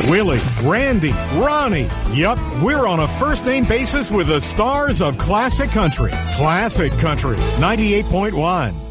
Willie, Randy, Ronnie. Yup, we're on a first-name basis with the stars of Classic Country. Classic Country, 98.1.